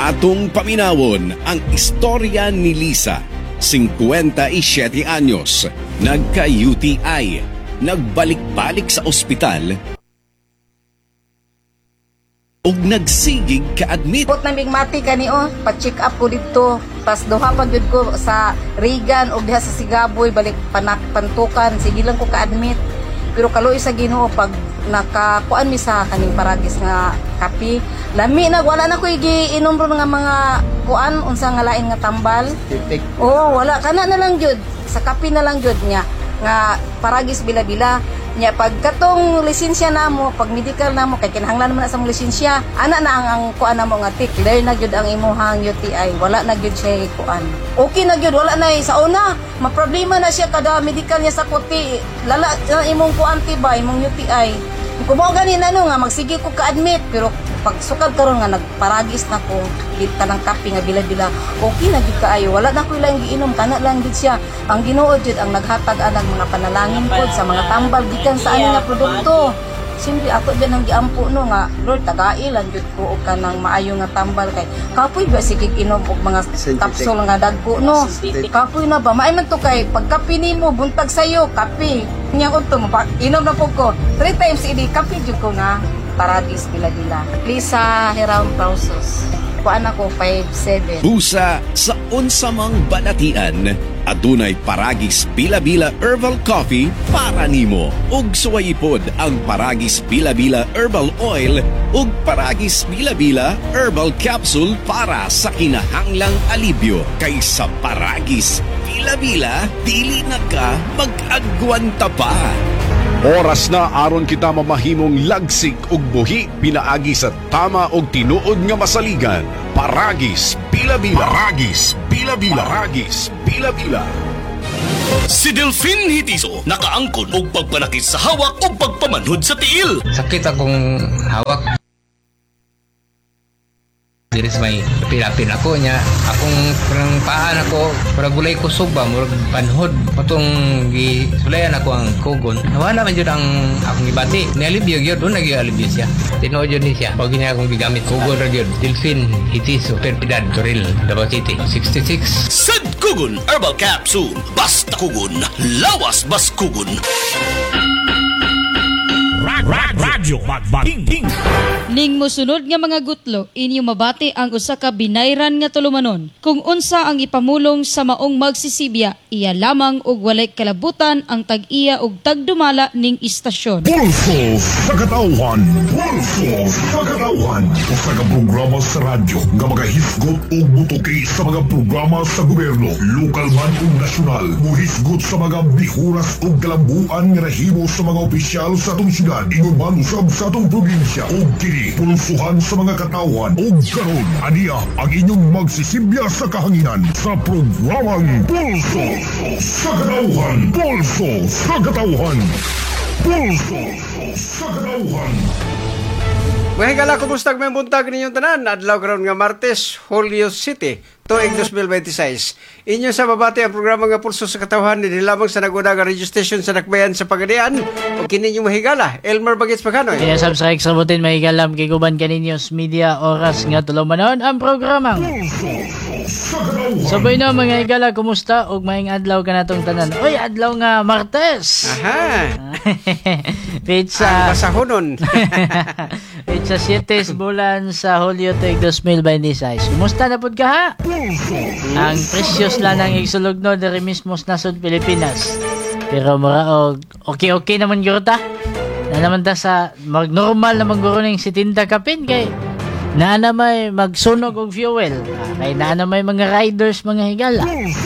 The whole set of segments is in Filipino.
Atong paminawon ang istorya ni Lisa, 57 anyos, nagka-UTI, nagbalik-balik sa ospital ug nagsigig ka-admit. Put naming mati kani pa-check up ko dito. Pas duha pa gyud ko sa Regan ug diha sa Sigaboy balik pantukan. Sige lang ko ka-admit. Pero kaloy sa Ginoo pag nakakuan mi sa kaning paragis nga kapi. Lami na wala na ko giinom ron nga mga kuan unsa nga lain nga tambal. Oo, wala kana na lang gyud. Sa kapi na lang gyud nga paragis bila-bila. Nya pag katong lisensya namo, pag medical namo kay kinahanglan naman sa lisensya, ana na ang kuan namo nga tik, clear na gyud ang imuhang UTI, wala na gyud siya kuan. Okay na gyud, wala na sa una, maproblema na siya kada medical niya sa kuti, lala na imong kuan tibay, imong UTI. Kung mo gani na nga magsige ko ka-admit, pero pag sukad karon nga nagparagis na ko kita ng kape nga bila-bila, okay na gyud kaayo, wala na ko ilang giinom, kana lang gyud siya. Ang Ginoo jud ang naghatag anang mga panalangin pod sa mga tambal gikan sa ani nga produkto. Simple ako dyan ang giampo no nga Lord tagai lang jud ko og kanang maayo nga tambal kay kapoy ba sige inom og mga capsule nga dagko no. Kapoy na ba maay man to kay pagkape nimo buntag sayo kape. Nya ko to inom na pud ko 3 times idi kape jud ko nga paradis bila-bila. Lisa Heraum Pausos. Kuan ako 5'7". Busa sa unsamang balatian, adunay Paragis Bila-Bila Herbal Coffee para nimo. Ug suwayipod ang Paragis Bila-Bila Herbal Oil ug Paragis Bila-Bila Herbal Capsule para sa kinahanglang alibyo. Kaysa Paragis Bila-Bila, dili na ka mag-agwanta pa. Oras na aron kita mamahimong lagsik ug buhi pinaagi sa tama og tinuod nga masaligan. Paragis Bila-Bila. Paragis Bila-Bila. Paragis Bila-Bila. Si Delphine Hitiso nakaangkon og pagpanakit sa hawak o pagpamanhod sa tiil. Sakit akong hawak. Diri sa may pilapin ako niya. Akong parang paan ako, parang gulay kusog ba, murag panhod. Patong gisulayan ako ang kugon. Nawala man yun ang akong ibati. Nialibyo yun, doon nag-ialibyo siya. Tinood yun niya. Pag niya akong gigamit, kugon ra yun. Delphine Hitiso, Perpidad, Toril, Davao City, 66. Sad Kugon Herbal Capsule. Basta kugon, lawas bas kugon. Radyo Magbating. Ning mosunod nga mga gutlo, inyo mabati ang usa ka binayran nga tulumanon. Kung unsa ang ipamulong sa maong magsisibya, iya lamang og walay kalabutan ang tag-iya og tagdumala ning istasyon. Pulso sa katauhan. Pulso sa katauhan. Usa ka programa sa radyo nga magahisgot og butuki sa mga programa sa gobyerno, lokal man ug nasyonal. Muhisgot sa mga bihuras ug kalambuan nga nahimo sa mga opisyal sa atong syudad, ingon man usab sa atong probinsya ug kini pulsuhan sa mga katauhan ug karon aniya ang inyong magsisibya sa kahanginan sa programang Pulso sa katauhan. Pulso sa katauhan. Pulso sa katauhan. Mahigala, kumusta may buntag ninyong tanan? Adlaw karon nga Martes, Julio City, tuig 2026. Inyo sa babati ang programa nga Pulso sa Katauhan ni lamang sa naguna nga radio station sa Nakbayan sa Pagadian. O kininyo mahigala, Elmer Bagets Paganoy. Kinasubscribe sa butin mahigalam kay Guban kaninyos media oras nga tulumanon ang programang. Sabay na mga higala, kumusta? Og maing adlaw ka natong tanan. Oy, adlaw nga Martes. Aha. Pizza. Ang masahunon. Pizza 7 bulan sa Hulyo tuig 2026. Kumusta na pud ka ha? Ang presyos lang ang igsulog no diri mismo sa nasod Pilipinas. Pero mura okay naman gyud ta. Na naman ta sa mag-normal na maguro ning 70 kapin kay na may magsunog og fuel. Kay na may mga riders mga higala.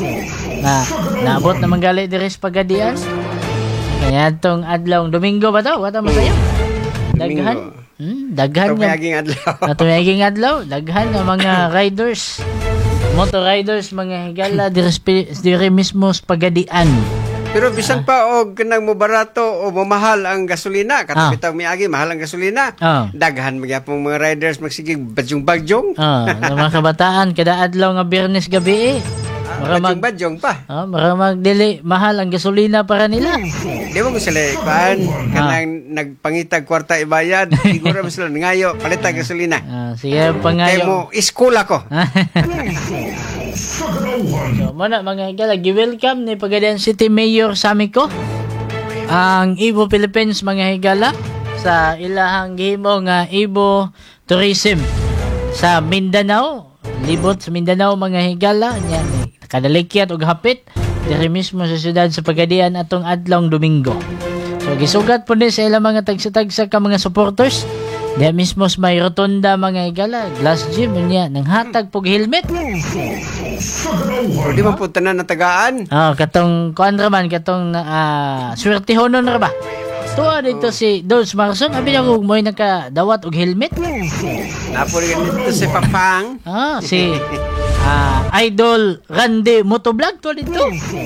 Naabot naman gali diri sa Pagadian. Kaya tong adlaw Domingo ba to? Wata mo sayo? Daghan. Daghan nga. Tumiyaging adlaw. Daghan nga mga riders. Motor riders mga higala diri mismo sa Pagadian. Pero bisan pa og kanang mo barato o mamahal ang gasolina, katapitang miagi mahal ang gasolina. Daghan magyapong mga riders magsigig bagyong-bagyong. Mga kabataan kada adlaw nga Biyernes gabi Maramag Badyong pa. maramag dili mahal ang gasolina para nila. Di mo ko sila ikuan. Kanang nagpangitag kwarta ibayad. Siguro mo sila ngayo. Palitag gasolina. Sige Kaya pangayo. mo, school ako. Sa katauhan, So, muna mga higala, gi-welcome ni Pagadian City Mayor Samiko ang Ibo Philippines mga higala sa ilahang gihimo nga Ibo Tourism sa Mindanao. Libot sa Mindanao mga higala nya nakadalikyat og hapit diri mismo sa syudad sa Pagadian atong adlawng Domingo. So gisugat po ni sa ilang mga tagsa-tagsa ka mga supporters. Diya mismo sa may rotunda mga higala, glass gym niya nang hatag pog helmet. sa katauhan, Di man po tanan na tagaan. Katong kuan ra man katong swertihonon ra ba? Tuwa dito si Dodge Marson, abi na ug moy nakadawat og helmet. Napo rin dito si Papang. Si Idol Randy Motovlog to dito.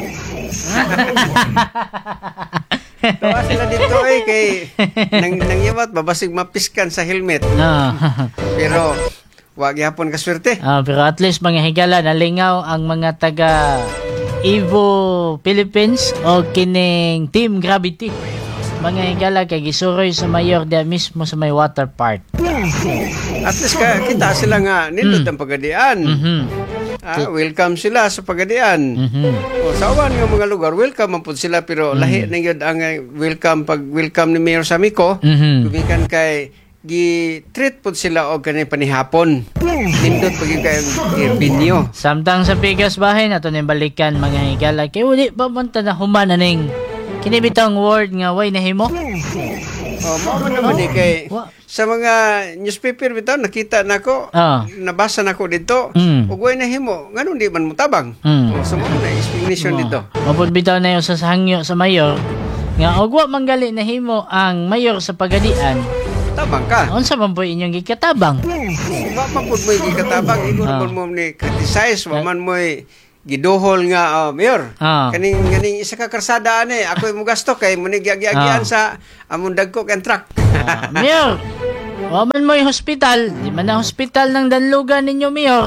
Tawa sila dito kay nangyawat babasig mapiskan sa helmet. Pero wag yapon ka swerte. Pero at least mga higala nalingaw ang mga taga Ivo Philippines o kining Team Gravity. Mga higala kay gisuroy sa mayor dia mismo sa may water park. At least kita sila nga nindot ang Pagadian. Welcome sila sa Pagadian. O, sa awan nga mga lugar, welcome man po sila pero lahi na yun ang welcome pag welcome ni Mayor Samiko. Gumikan kay gi-treat po sila og kanay panihapon. Nindot pag yung kayong binyo. Samtang sa Pigas bahay na ito balikan mga higala kay uli pa man ta na human aning kinibitang word nga way nahimo. Mao naman kay sa mga newspaper bitaw nakita nako, nabasa nako dito. Ug way nahimo, nganong di man mutabang. So mo na explanation dito. Mapud bitaw na yung sa hangyo sa mayor nga og wa manggali nahimo ang mayor sa Pagadian. Tabang ka. Unsa man po inyong gikatabang? Wa man pud mo gikatabang, igon mo ni criticize, wa man mo giduhol nga mayor. Kaning isa ka karsada ani, ako mo gasto kay mo ni giagian sa among dagko kan truck. Mayor, wa man mo hospital, di man na hospital ng Danlugan ninyo mayor.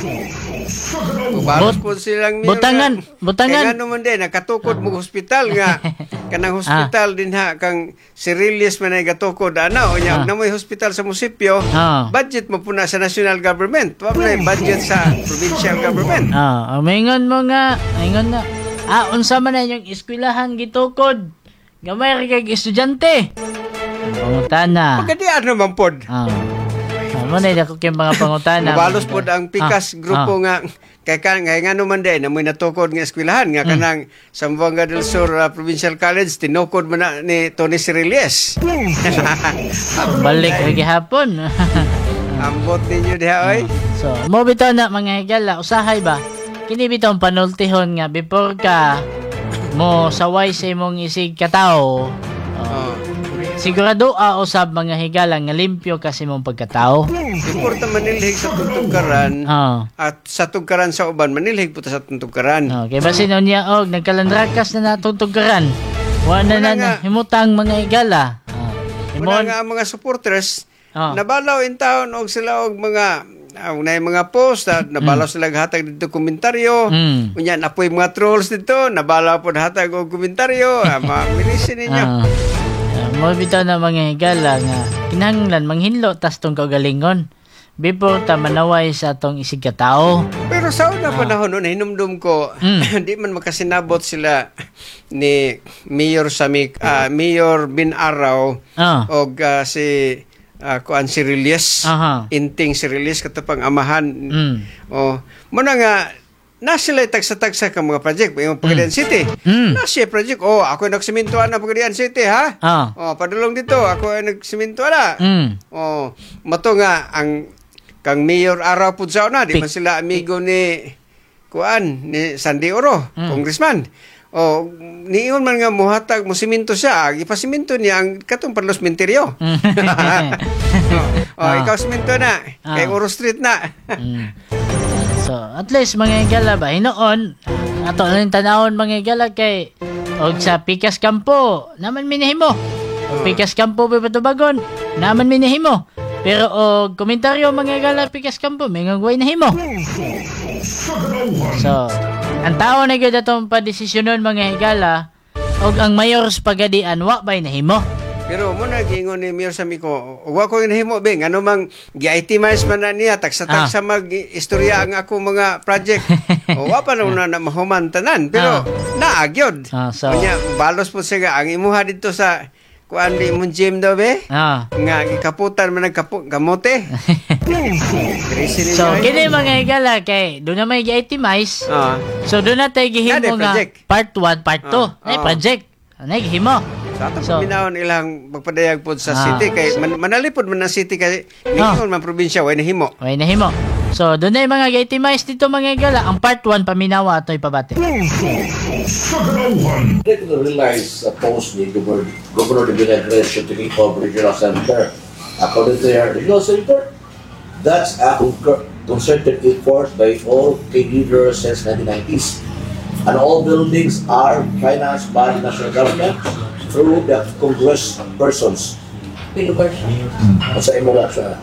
Balos po silang mayor. Butangan. Kaya ano man din, nakatukod mo hospital nga. Kanang hospital din ha, kang Sirilis man ay gatukod. O niya, na may hospital sa munisipyo, budget mo po na sa national government. Wa man ay budget sa provincial government. Maingon mo nga, maingon na. Unsa man na yung eskwelahan gitukod. Gamay kay estudyante. Pangutana. Pagkadian naman pod. Mo na dako kay mga pangutana. Mabalos pod ang Pikas grupo nga kay nga naman din amoy natukod nga eskwelahan nga kanang Zamboanga del Sur Provincial College tinukod man na ni Tony Siriles. Balik lagi hapon. Ambot ninyo diha oy. So, mo bitaw na mga higala, usahay ba? Kini bitaw panultihon nga before ka mo saway sa imong isig katao. Sigurado usab mga higala nga limpyo kasi mong pagkatao. Importa manilhig sa tugkaran at sa tugkaran sa uban manilhig puta sa tugkaran. Kay basin niya nagkalandrakas na natong tugkaran. Wa na himutang mga higala. Muna nga ang mga supporters nabalaw in town og sila og mga mga post nabalaw sila hatag dito komentaryo. Unya napoy mga trolls dito nabalaw pod hatag og komentaryo. Mamilisin ninyo. Mo bitaw na mga higala nga kinahanglan manghinlo tas tong kaugalingon before ta manaway sa atong isig katao. Pero sa una panahon nun hinumdum ko di man makasinabot sila ni Mayor Mayor Bin Araw og si kuan Siriles Inting Siriles katapang amahan. Muna nga na sila tagsa-tagsa ka mga project yung Pagadian City. Na siya project. Ako ay nagsimintuan na Pagadian City, ha? Padulong dito. Ako ay nagsimintuan na. Mato nga, ang kang Mayor Araw po sa una, di man sila amigo ni ni Sandy Oro, congressman. Niyon man nga muhatag mo siminto siya, ipasiminto niya ang katong Panlos Minteryo. Ikaw siminto na, kay Oro Street na. So, at least mga higala ba, hinoon, ato lang tanawon mga higala kay og sa Pikas Campo, naman minihimo. Og Pikas Campo pa patubagon, naman minihimo. Pero og komentaryo mga higala pikas kampo may ngagway na himo. Sa katauhan. So, ang tao na gyud atong padesisyonon mga higala og ang mayor sa pagadian wa bay nahimo. Pero mo na giingon ni Mayor Samiko, wa ko hinahimo beng ano mang gi-itemize man na niya tagsa mag-istorya ang ako mga project. O wa pa na mahuman tanan pero naagyod. So Kanya balos po siya ang imuha dito sa kuan di mo gym daw be. Nga gikaputan man kamote. Crazy ni So kini mga higala kay do na may gi-itemize. So do na tay gihimo nga part 1, part 2. Nay project. Nay gihimo. Sa atong paminawon ilang magpadayag po sa city kay manalipod man ang city kay ningon man probinsya way nahimo. Way nahimo. So doon na yung mga gi-itemize dito mga higala. Ang part 1 paminawa ato'y pabati. Sa katauhan. They could realize post ni Governor de Vinagrez to take over regional center. According to their regional center, that's a concerted effort by all key leaders since 1990s. And all buildings are financed by the national government through the Congress persons. Sa imo na siya.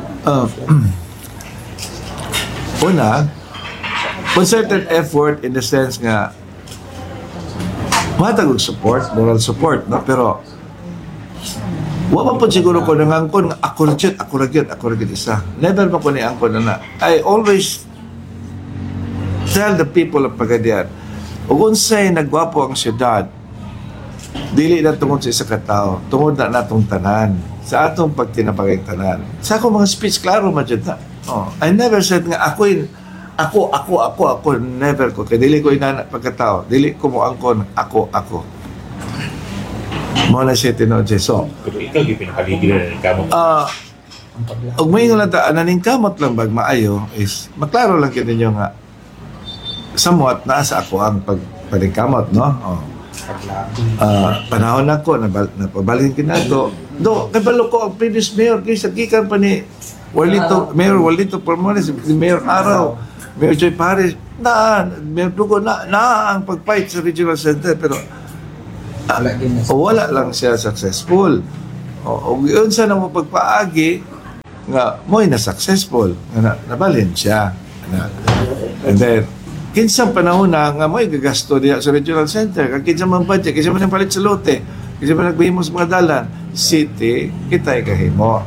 Una, concerted effort in the sense nga matagog support, moral support, no? Pero wa pa po siguro ko nangangkon nga ako rin isa. Never pa ko niangkon na. I always tell the people of Pagadian, ug unsay nagwapo ang syudad, dili na tungod sa isa ka tawo, tungod na natong tanan, sa atong pagtinapagay tanan. Sa akong mga speech, klaro man dyan na. I never said nga ako, never ko. Kaya dili ko inana pagkatao, dili ko mo angkon, ako. Mo na siya tinood siya. So, Pero ikaw yung pinakaligiran ng kamot. og may nga lang ananing kamot lang bag maayo is maklaro lang kito ninyo nga somewhat nasa ako ang pagpalingkamot, no? Panahon ako napabalhin kinato do kabalo ko ang previous mayor kaysa gikan pa ni Mayor Walito Palmones, si Mayor Araw, Mayor Joy Paris Mayor Dugo na ang pagfight sa regional center pero wala lang siya successful. O yun sa nang pagpaagi nga mo'y na successful nga nabalhin siya and then kinsang panahon na nga mo'y gagasto diya sa regional center kag kinsa man budget kinsa man palit sa lote kinsa man nagbihimo sa mga dalan city kita'y kahimo.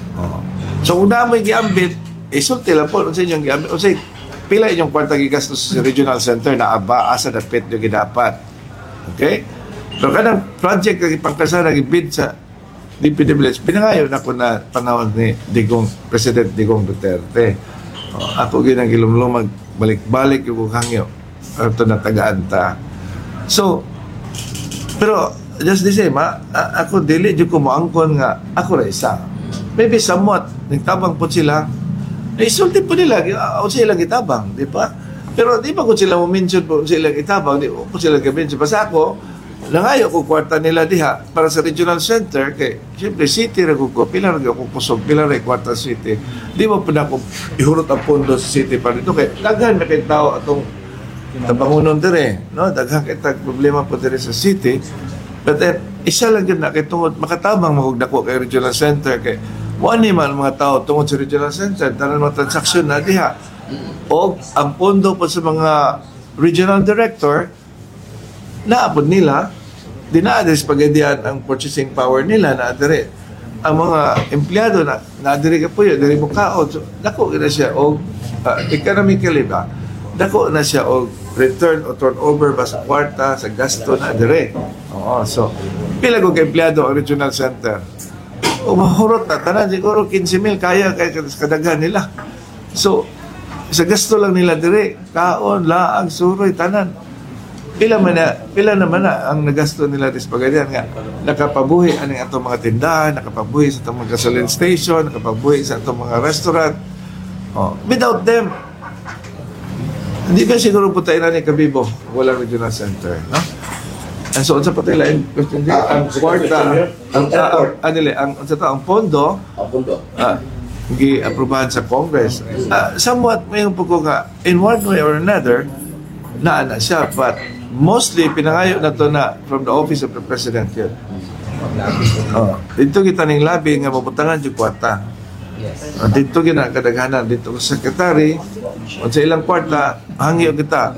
So kung na mo'y giambit isulti lang po sa inyong giambit unsay pila inyong kwarta gigasto sa regional center na aba asa dapit yung gidapat. Okay, so kanang project kag ipangkasa nagibid sa DPWH pinangayo na ko na panahon ni President Digong Duterte. Ako ginagilumlumag balik-balik yung hangyo ito na taga-anta. So pero just the same ako dili dyan ko moangkon nga ako ra isa maybe somewhat nagtabang po sila isulti po nila o sila itabang, di ba? Pero di ba kung sila mo-mention po sila itabang di po sila ka-mention pa sa ako nangayo ko kwarta nila diha para sa regional center kay siyempre city ra ko pila ra ko kusog pila ra kwarta city di mo pa na ko ihurot ang pondo sa city pa dito kay daghan na kay tao atong tabangunon dire no daghan kay tag problema po dire sa city but then isa lang yun na kay tungod makatabang magugdako kay regional center kay wani man mga tao tungod sa regional center tanan mga transaksyon na diha o ang pondo po sa mga regional director naapod nila dina-address pagadian ang purchasing power nila na adire ang mga empleyado na adire ka po yun diri mo kaon so dako na siya og economically ba dako na siya og return o turnover ba sa kwarta sa gasto na adire so pila kong empleyado ang regional center o mahurot na tanan siguro 15,000 kaya kadaghan nila so sa gasto lang nila dire kaon laang suroy tanan pila naman na ang nagasto nila dis pagadian nga nakapabuhi aning atong mga tindahan nakapabuhi sa atong mga gasoline station nakapabuhi sa atong mga restaurant without them hindi ba siguro po tayo na ni Kabibo walang regional center no and so unsa pa tayo lain question din ang kwarta ang pondo gi-aprobahan sa Congress somewhat may po ko nga in one way or another na siya but mostly pinangayo na to na from the office of the president yun. Dito kita ning labi nga mabutangan yung kwarta. Dito gina kadaghanan dito sa sekretary o sa ilang kwarta hangyo kita.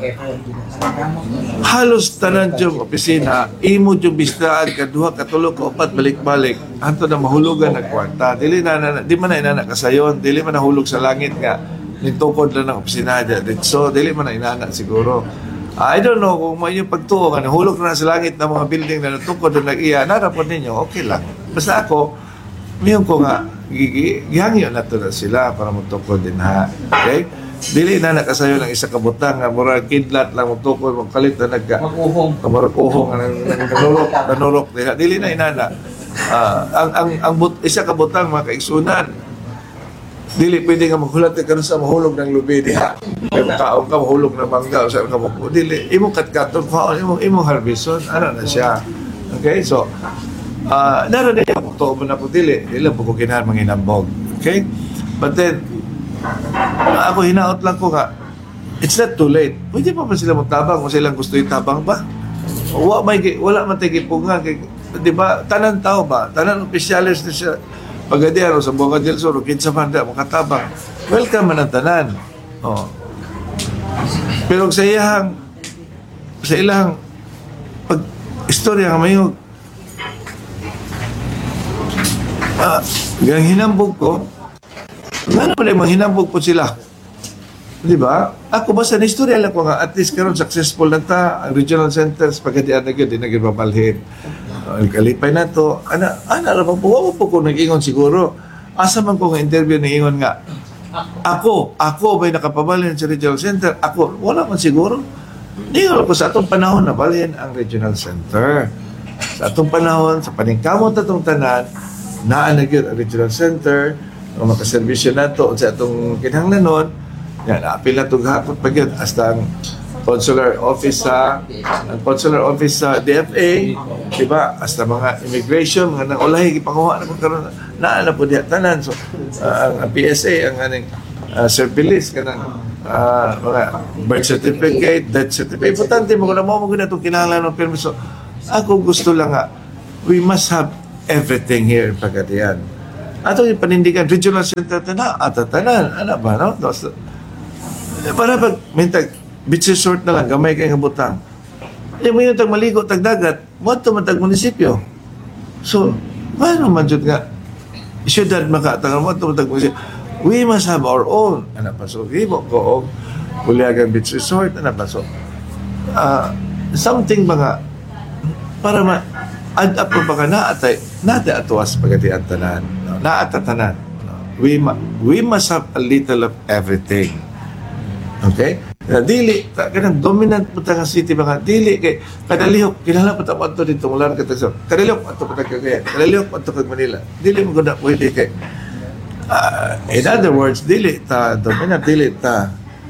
Halos tanan yung opisina imo yung bistaan kaduha katulo ka upat balik-balik anto na mahulugan ang kwarta. Di man na inana kasayon, dili man nahulog sa langit nga nitukod lang ng opisina dyan. So dili man na inana siguro. I don't know kung may yung pagtuo nga nahulog na sa langit ng mga building na natukod na nag-iya, narapon ninyo, okay lang. Basta ako, mayroon ko nga, gihangyo na to na sila para matukod din ha. Okay? Dili na nakasayo ng isa kabutang nga murag kidlat lang matukod, magkalit na mag-uhong nanurok. Dili na inana. Isa kabutang mga kaigsunan, dili pwede nga maghulat ka sa mahulog ng lubi diha. Kaya kaong ka mahulog ng mangga sa ka mo. Dili imong katkaton kaon imong harveston ano na siya. Okay? So naroon din to mo na ko dili po ko kinahan manginambog. Okay? But then ako hinaot lang ko nga it's not too late. Pwede pa sila magtabang kung silang gusto itabang ba? Wala man tayo kipungan kay di ba tanan tao ba? Tanan opisyalis na siya pagadiano sa Boca del Sur, kinsa man da makatabang. Welcome man ang tanan. Oh. Pero sa ilang pag istorya nga mayog gang hinambog ko ano pala yung hinambog po sila di ba? Ako basta na istorya lang ko nga at least karon successful na ta ang regional centers pagadian na yun di nagbabalhin kalipay na to ana raman po po ko nag-ingon siguro asa man ko nga interview nag-ingon nga ako ba'y nakapabalhin sa regional center ako wala man siguro ningol ko sa atong panahon na balhin ang regional center sa atong panahon sa paningkamot atong tanan naa na gyud ang regional center ang makaservisyo nato sa atong kinahanglanon yan apil na to gahapon pa gyud hasta ang consular office sa DFA, di ba? Hasta mga immigration, mga nangulahi, ipanguha na kung karoon na po diya tanan. So, ang PSA, ang aning service, kanang mga birth certificate, death certificate. Importante mo kung na mo na itong kinahanglan ng permiso. Ako gusto lang nga, we must have everything here in Pagadian. Ato yung panindigan, regional center tanan, ano ba, no? Para pag, mintag, beach resort na lang, gamay kayong butang. Yung mga tag maligo, tag dagat, mo tag munisipyo. So, paano man dyan nga, syudad makatagal mo, tag munisipyo. We must have our own. Ano pa, so, hibo ko, Buliagan Beach Resort, ano pa, so, something mga, para ma-add up mo baka naatay atuas pagkatian tanan. No? Naatatanan. No? We must have a little of everything. Okay? Dili, kanang dominant po nga city mga dili kay kadalihok kinala pa tapos to dito mula ka sa kadalihok ato pa kagaya kadalihok ato kag Manila dili mo gud pwede kay in other words dili ta dominant dili ta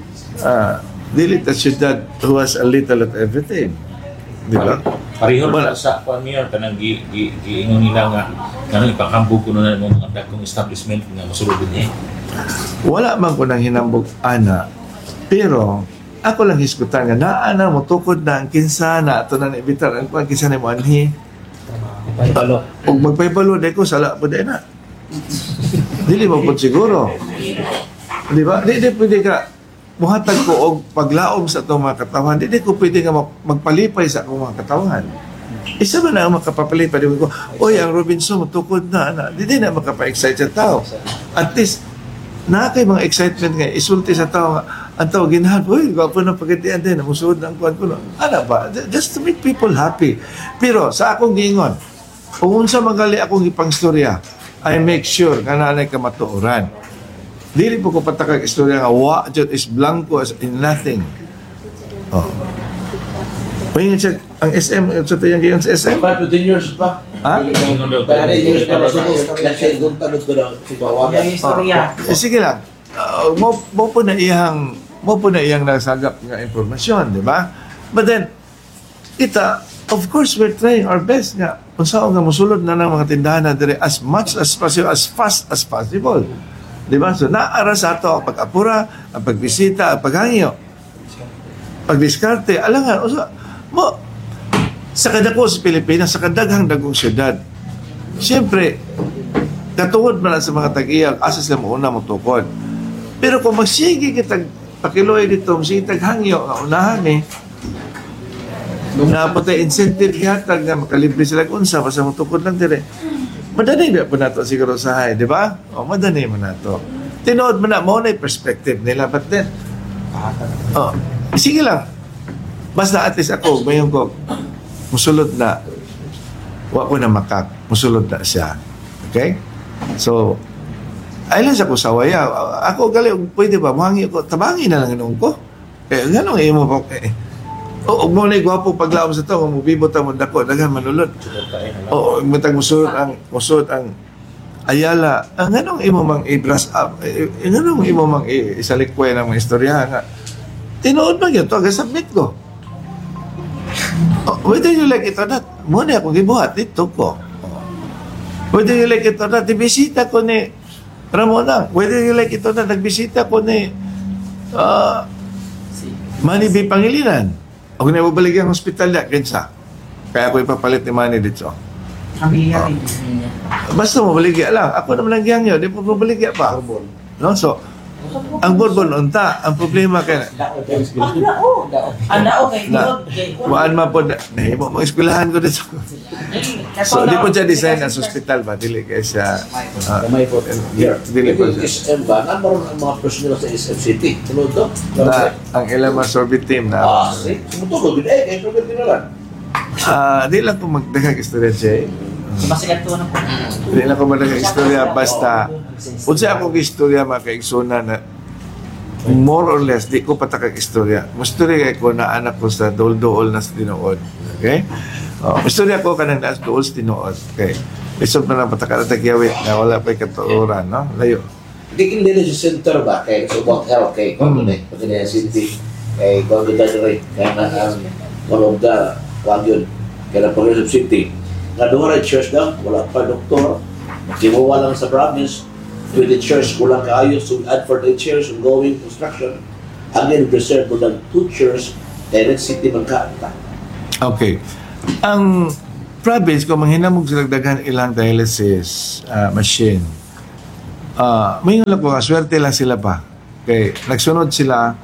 syudad who has a little of everything di ba pareho sa pamilya kanang giingon nila nga kanang ipakambog kuno na mga dakong establishment nga mosulod dinhi wala man ko nang hinambog ana. Pero, ako lang hisgutan nga, naana mo tukod na ang kinsa na ito na naibitar, ang kinsa na mo anhi. Kung magpaybalo, dahil ko, sala po dahil na. Dili mo po siguro. Di ba? Di pwede ka, muhatag ko o paglaom sa itong mga katawan, di ko pwede nga magpalipay sa akong mga katawan. Isa man na ang makapapalipay, di ko, oy, ang Robinson, tukod na. Di na makapa-excite sa tao. At least, na kay mga excitement nga, isulti sa tao nga, ang tao, ginahan, uy, gwapo ng pagkatian din, namusuod ng kuwan ko. Ano ba? Just to make people happy. Pero, sa akong giingon, kung unsa magali akong ipangstorya, I make sure nga nanay ka matuoran. Dili po ko patakag istorya nga, just is blanco as in nothing. Oh. May check, ang SM, sa tayang gayon sa SM? 5 to 10 years pa. Ha? 10 years pa na kasi doon tanod ko na si Bawagan. Sige lang. Mo po na iyang nasagap nga impormasyon, di ba? But then, of course, we're trying our best nga kung saan nga musulod na ng mga tindahan na dire as much as possible, as fast as possible. Di ba? So, naara sa ato ang pag-apura, ang pagbisita, ang paghangyo, pagdiskarte, alangan, sa kadako sa Pilipinas, sa kadaghang dagong syudad, siyempre, katungod man sa mga tag-iya, asas na mauna mo tukod. Pero kung magsige kitag pakiloy dito, magsige taghangyo, nga unahan nga patay incentive gihatag nga makalibre sila kung unsa, basta mo tukod lang dire. Madani na po nato siguro sa hay, di ba? O, madani mo nato. Tinood mo na, mo na yung perspective nila, but then, sige lang. Basta at least ako, ngayon ko, musulod na, wa ko na makak, musulod na siya. Okay? So, ayun sa ko sa waya. Ako gali, pwede ba, muhangi ko, tabangi na lang noon ko. Ganong imo po, mo na gwapo paglaom sa to, kung mubibot ang munda ko, dagan manulod. Matag musulod ang ayala, ganong imo mang i-brush up, ganong imo mang isalikway ng mga istorya nga. Tinood man yun to, submit ko. Whether you like it or not, muna akong gibuhat dito ko. Whether you like it or not, ibisita ko ni Ramona. Whether you like it or not, nagbisita ko ni Manny B. Pangilinan. Ako na ibabalik ang hospital niya, kinsa. Kaya ako ipapalit ni Manny dito. Basta mabaligya lang. Ako naman lang giyang yun, di po mabaligya pa. No? So, ang Bourbon unta, ang problema kaya waan man po nahimo mo eskwelahan ko dito. So di po siya design as hospital ba dili kay siya dili po siya SM ba naman ang mga personnel sa SM City tulod to ang ilang mga sorbet team na sumutulog din kay sorbet din lang di lang ko magdaghang istorya siya Masikat to na po. di lang ko magdaghang istorya basta unsa ako istorya makaigsoon na more or less, di ko patakag istorya. Mastorya kay ko na anak ko sa dool-dool na sa tinuod. Okay? Mastorya ko ka nang naas dool sa tinuod. Okay? Isod na lang patakag at tagyawi na wala pa'y katuuran, no? Layo. Di kin din sa center ba kay so about health kay kung ni pati na city kay kung kita dire kay na one of the yun kay na Progressive City. Nga doon church daw, wala pa doktor. Kimuha lang sa province. With the church, kulang kaayo, so add for the chairs ongoing construction. Again, preserve mo ng 2 chairs, direct city man ka. Okay. Ang province, kung manghinamog sila daghan ilang dialysis machine, may lang po, swerte lang sila pa. Okay. Nagsunod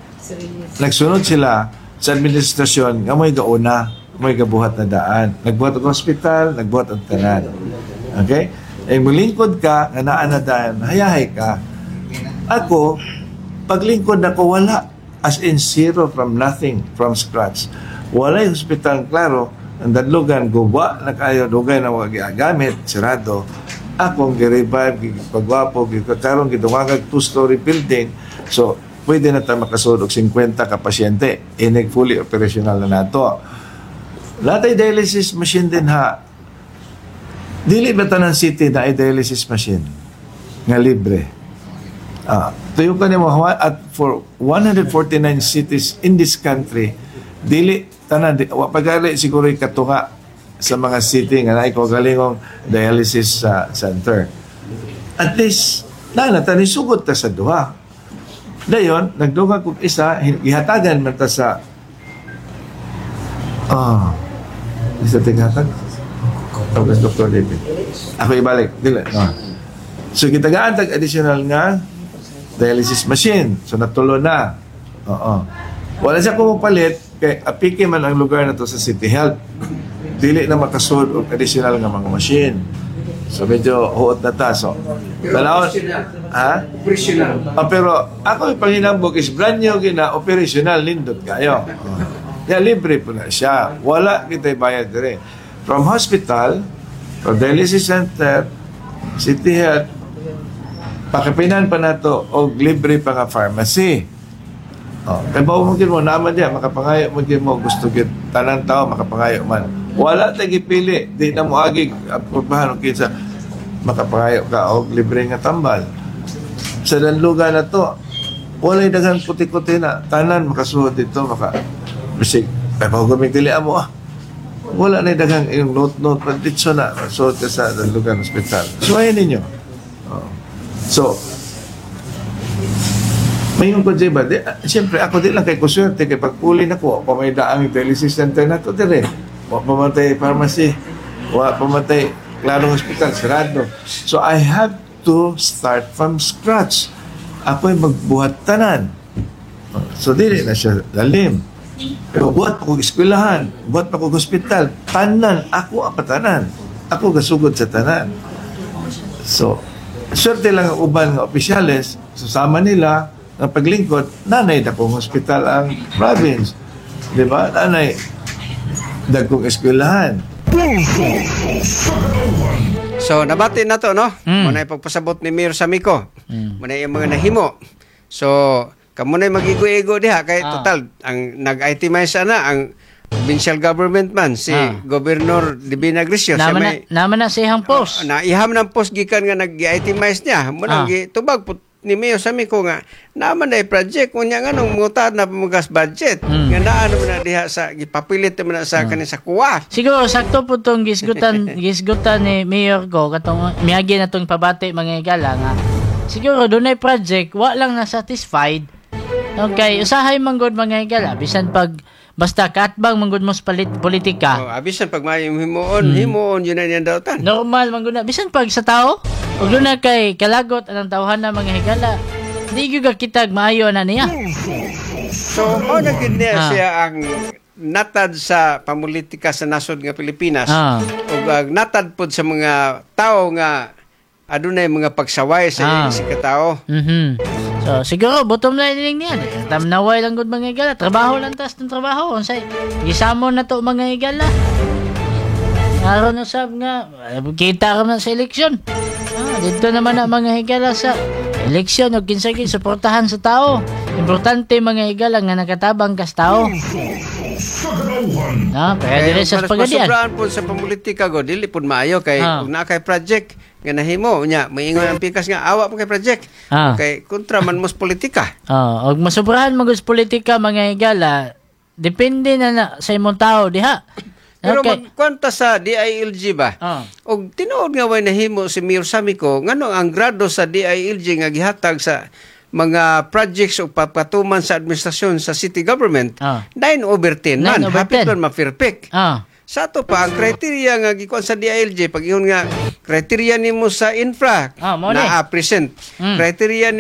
sila sa administrasyon, nga may gauna, may gabuhat na daan. Nagbuhat ang hospital, nagbuhat ang tanan. Okay? Malingkod ka, nga naan na daan, hayahay ka. Ako, paglingkod ako, wala. As in zero, from nothing, from scratch. Wala yung hospital, klaro, ang dadlugan, guba, nakayo, dugay na gamit, sirado. Akong gi-revive, pagwapo, karong gidungagag 2-story building. So, pwede na tayo makasunod 50 ka pasyente. Inig fully operational na nato. Lahat ay dialysis machine din ha. Dili ba tanan city na ay dialysis machine nga libre? Tuyo ka ni mo at for 149 cities in this country, dili tanan pagali siguro katunga sa mga city nga naay galingong dialysis center. At least na tanisugod ta sa duha. Dayon nagduga kog isa gihatagan man ta sa isa tinghatag Tapos Dr. David. Ako ibalik. Dili. No. So, kitagaan tag additional nga dialysis machine. So, natulo na. Oo. Wala siya pumapalit kay apike man ang lugar na to sa City Health. Dili na makasud og additional nga mga machine. So, medyo huot na ta. So, talawon. Ha? Operational. Pero, ako yung panginambog is brand new gina operational nindot kayo. Yeah, libre po na siya. Wala kita bayad dire. From hospital, from dialysis center, City Health, pakipinan pa na to o libre pa nga pharmacy. Kaya ba mungkin mo naman diya, makapangayo mungkin mo gusto git tanan tao, makapangayo man. Wala tayo gipili, di na mo agig, pagpahan kinsa, makapangayo ka o libre nga tambal. Sa danlugan na to, wala yung daghang puti-kuti na, tanan makasuhod dito, bisig, kaya pa gumigili mo wala na daghang yung note pa dito na so sa lugar ng hospital. So ayun ninyo. So mayon ko diba, siyempre ako di lang kay kuswerte kay pagpuli na ko may daang dialysis center na to dire. Wa pamatay pharmacy, wa pamatay Clarong Hospital, sarado. So I have to start from scratch. Ako'y magbuhat tanan. So dili na siya lalim. Pero buhat pa kong eskwelahan, buhat pa kong hospital, tanan, ako ang patanan. Ako gasugod sa tanan. So, swerte lang ang uban nga opisyales, susama nila ng paglingkod, nanay na kong hospital ang province. Di ba? Nanay, dagkong eskwelahan. So, nabati na to, no? Muna yung pagpasabot ni Mayor Samico. Muna yung mga nahimo. So, kamo na magigo-igo diha kay total ang nag-itemize na ang provincial government man si Gobernador Divina Grisio naman na siyang post. Na iham ng post gikan nga nag-itemize niya mo nang gitubag ni Mayor Samico nga naman na project unya nga nung mutad na pamagas budget nga naa naman na diha sa gipapilit naman na sa kanin sa kuwa. Siguro sakto po tong gisgutan ni Mayor ko katong miagi na tong pabati mga igala nga siguro dunay project wa lang na satisfied. Okay, usahay manggod mga igala bisan pag basta katbang manggod mo sa politika. Bisan pag may himuon yun na niyan daw tan. Normal manggod na bisan pag sa tao ug doon na kay kalagot anang tawhan na mga higala. Di gyud kitag maayo na niya. So mao na gid niya siya ang natad sa pamulitika sa nasod nga Pilipinas. Ug natad pod sa mga tao nga adunay mga pagsaway sa si katao. So, siguro, bottom line lang niyan. Tamnaway lang gud mga igala. Trabaho lang tas ng trabaho. Unsay gisamon na to mga igala. Aron na sab nga, kita ka na sa eleksyon. Dito naman na mga igala sa eleksyon o kinsay suportahan sa tao. Importante mga igala nga nakatabang kas tao. Pero dire sa pagadian. Sobraan po sa pamulitika go, dili pud maayo kay kung na kay project nga nahimo nya maingon ang pikas nga awa mo kay project. Kay kontra man mos politika. Og masobrahan man gud politika mga igala. Depende na sa imong tao diha. Pero magkwanta sa DILG ba? Og tinuod nga way nahimo si Mayor Samico ngano ang grado sa DILG nga gihatag sa mga projects o papatuman sa administrasyon sa city government 9/10 man. Hapit man ma-perfect. Sa ato pa, ang criteria nga gikuan sa DILG, pag ihon nga, criteria nimo sa infra, na present. Criteria